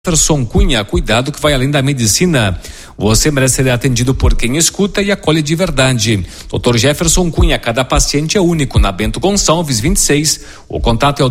Jefferson Cunha, cuidado que vai além da medicina. Você merece ser atendido por quem escuta e acolhe de verdade. Dr. Jefferson Cunha, cada paciente é único. Na Bento Gonçalves, 26. O contato é o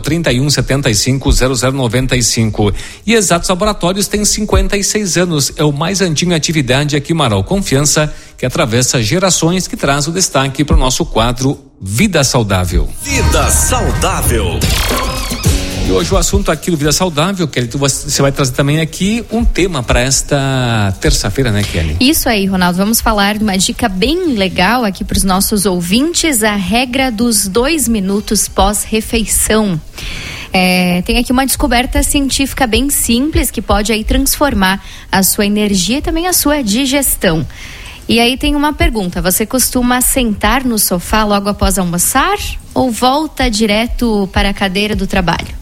3175-0095. E Exatos Laboratórios tem 56 anos. É o mais antigo em atividade aqui em Marau. Confiança que atravessa gerações, que traz o destaque para o nosso quadro Vida Saudável. Vida Saudável. E hoje o assunto aqui do Vida Saudável, Kelly, você vai trazer também aqui um tema para esta terça-feira, né, Kelly? Isso aí, Ronaldo. Vamos falar de uma dica bem legal aqui para os nossos ouvintes, a regra dos 2 minutos pós-refeição. Tem aqui uma descoberta científica bem simples que pode aí transformar a sua energia e também a sua digestão. E aí tem uma pergunta: você costuma sentar no sofá logo após almoçar ou volta direto para a cadeira do trabalho?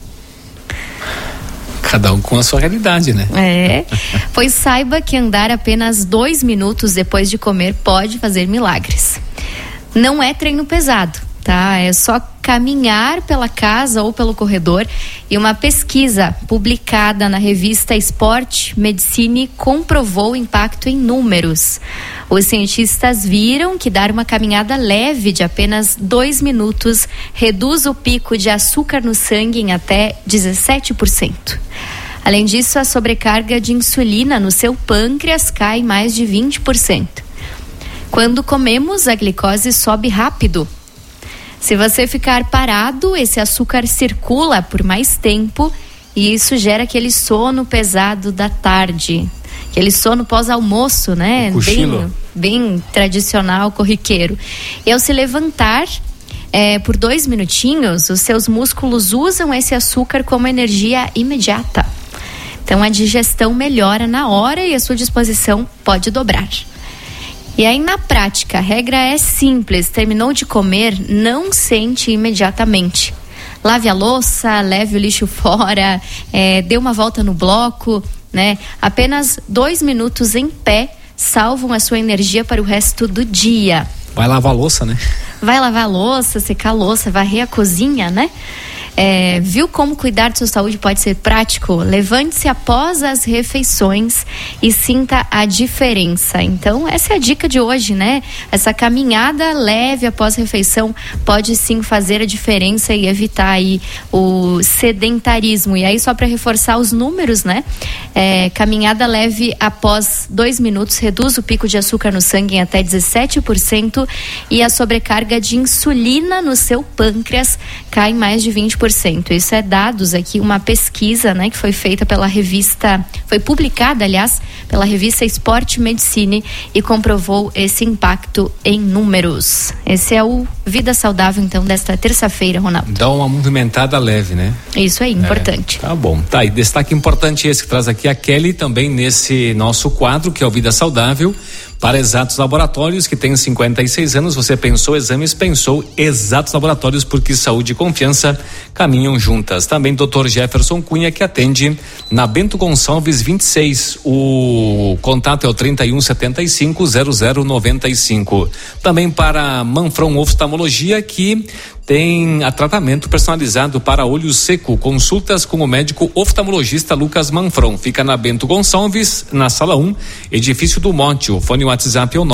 Cada um com a sua realidade, né? Pois saiba que andar apenas 2 minutos depois de comer pode fazer milagres. Não é treino pesado, tá? É só caminhar pela casa ou pelo corredor. E uma pesquisa publicada na revista Sport Medicine comprovou o impacto em números. Os cientistas viram que dar uma caminhada leve de apenas 2 minutos reduz o pico de açúcar no sangue em até 17%. Além disso, a sobrecarga de insulina no seu pâncreas cai mais de 20%. Quando comemos, a glicose sobe rápido. Se você ficar parado, esse açúcar circula por mais tempo e isso gera aquele sono pesado da tarde. Aquele sono pós-almoço, né? Bem tradicional, corriqueiro. E ao se levantar por 2 minutinhos, os seus músculos usam esse açúcar como energia imediata. Então a digestão melhora na hora e a sua disposição pode dobrar. E aí, na prática, a regra é simples: terminou de comer, não sente imediatamente. Lave a louça, leve o lixo fora, dê uma volta no bloco, né? Apenas 2 minutos em pé salvam a sua energia para o resto do dia. Vai lavar a louça, né? Vai lavar a louça, secar a louça, varrer a cozinha, né? Viu como cuidar de sua saúde pode ser prático? Levante-se após as refeições e sinta a diferença. Então, essa é a dica de hoje, né? Essa caminhada leve após a refeição pode sim fazer a diferença e evitar aí o sedentarismo. E aí, só para reforçar os números, né? Caminhada leve após 2 minutos reduz o pico de açúcar no sangue em até 17% e a sobrecarga de insulina no seu pâncreas cai em mais de 20%. Isso é dados aqui, uma pesquisa, né, que foi feita pela revista, foi publicada, aliás, pela revista Sport Medicine e comprovou esse impacto em números. Esse é o Vida Saudável, então, desta terça-feira, Ronaldo. Dá uma movimentada leve, né? Isso aí, importante. Tá bom. Tá, e destaque importante esse que traz aqui a Kelly também nesse nosso quadro, que é o Vida Saudável. Para Exatos Laboratórios, que tem 56 anos, você pensou exames, pensou Exatos Laboratórios, porque saúde e confiança caminham juntas. Também Dr. Jefferson Cunha, que atende na Bento Gonçalves 26. O contato é o 3175-0095. Também para Manfron Oftalmologia, que tem tratamento personalizado para olho seco. Consultas com o médico oftalmologista Lucas Manfron. Fica na Bento Gonçalves, na sala 1, edifício do Monte. O fone WhatsApp é o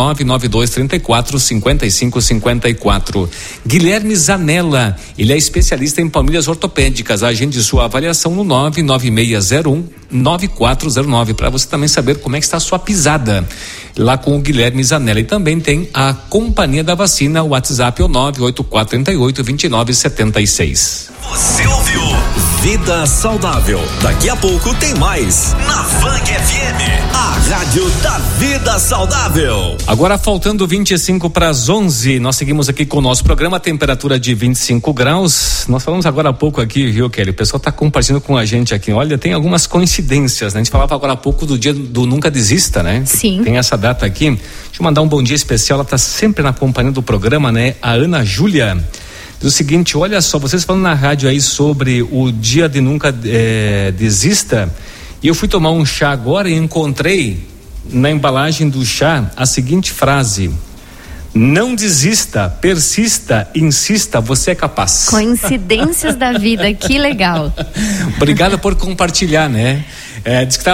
99234-5554. Guilherme Zanella, ele é especialista em palmilhas ortopédicas. Agende sua avaliação no 99601-9409, para você também saber como é que está a sua pisada lá com o Guilherme Zanella. E também tem a Companhia da Vacina, o WhatsApp é o 98438-2976. Você ouviu Vida Saudável. Daqui a pouco tem mais na Fang FM, a rádio da Vida Saudável. Agora faltando 25 para as 11, nós seguimos aqui com o nosso programa, temperatura de 25 graus. Nós falamos agora há pouco aqui, viu, Kelly? O pessoal está compartilhando com a gente aqui. Olha, tem algumas coincidências, né? A gente falava agora há pouco do dia do Nunca Desista, né? Sim. Tem essa data aqui. Deixa eu mandar um bom dia especial, ela está sempre na companhia do programa, né? A Ana Júlia. Diz o seguinte: olha só, vocês falando na rádio aí sobre o dia de Nunca Desista, e eu fui tomar um chá agora e encontrei na embalagem do chá a seguinte frase: Não desista, persista, insista, você é capaz. Coincidências da vida, que legal. Obrigado por compartilhar, né? Diz que tá